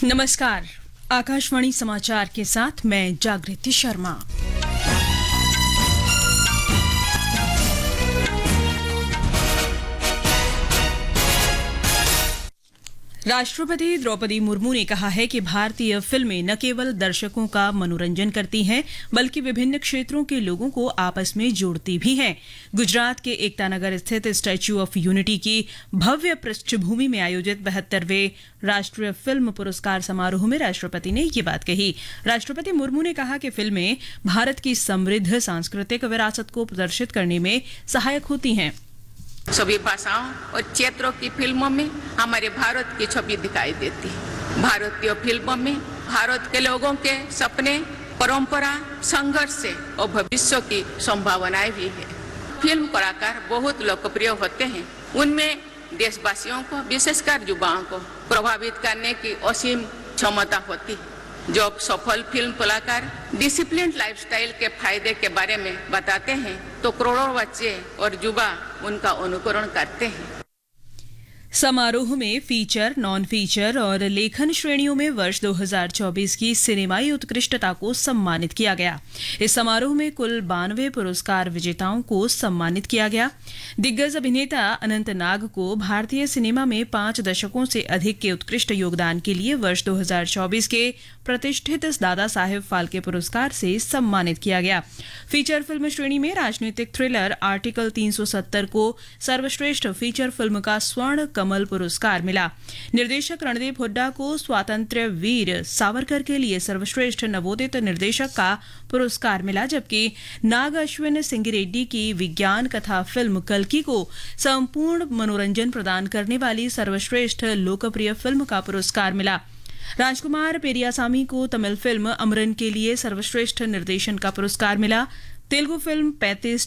नमस्कार। आकाशवाणी समाचार के साथ मैं जागृति शर्मा। राष्ट्रपति द्रौपदी मुर्मू ने कहा है कि भारतीय फिल्में न केवल दर्शकों का मनोरंजन करती हैं, बल्कि विभिन्न क्षेत्रों के लोगों को आपस में जोड़ती भी हैं। गुजरात के एकता नगर स्थित स्टैच्यू ऑफ यूनिटी की भव्य पृष्ठभूमि में आयोजित 72वें राष्ट्रीय फिल्म पुरस्कार समारोह में राष्ट्रपति ने ये बात कही। राष्ट्रपति मुर्मू ने कहा कि फिल्में भारत की समृद्ध सांस्कृतिक विरासत को प्रदर्शित करने में सहायक होती हैं। सभी भाषाओं और क्षेत्रों की फिल्मों में हमारे भारत की छवि दिखाई देती है। भारतीय फिल्मों में भारत के लोगों के सपने, परंपरा, संघर्ष और भविष्य की संभावनाएं भी है। फिल्म कलाकार बहुत लोकप्रिय होते हैं। उनमें देशवासियों को, विशेषकर युवाओं को प्रभावित करने की असीम क्षमता होती है। जब सफल फिल्म कलाकार डिसिप्लिन लाइफस्टाइल के फायदे के बारे में बताते हैं तो करोड़ों बच्चे और युवा उनका अनुकरण करते हैं। समारोह में फीचर, नॉन फीचर और लेखन श्रेणियों में वर्ष 2024 की सिनेमाई उत्कृष्टता को सम्मानित किया गया। इस समारोह में कुल 92 पुरस्कार विजेताओं को सम्मानित किया गया। दिग्गज अभिनेता अनंत नाग को भारतीय सिनेमा में 5 दशकों से अधिक के उत्कृष्ट योगदान के लिए वर्ष 2024 के प्रतिष्ठित दादा साहेब फाल्के पुरस्कार से सम्मानित किया गया। फीचर फिल्म श्रेणी में राजनीतिक थ्रिलर आर्टिकल 370 को सर्वश्रेष्ठ फीचर फिल्म का स्वर्ण कमल पुरस्कार मिला। निर्देशक रणदीप हुड्डा को स्वातंत्र्य वीर सावरकर के लिए सर्वश्रेष्ठ नवोदित निर्देशक का पुरस्कार मिला, जबकि नाग अश्विन सिंगी की विज्ञान कथा फिल्म कल्कि को संपूर्ण मनोरंजन प्रदान करने वाली सर्वश्रेष्ठ लोकप्रिय फिल्म का पुरस्कार मिला। राजकुमार पेरियासामी को तमिल फिल्म अमरन के लिए सर्वश्रेष्ठ निर्देशन का पुरस्कार मिला। तेलुगु फिल्म 35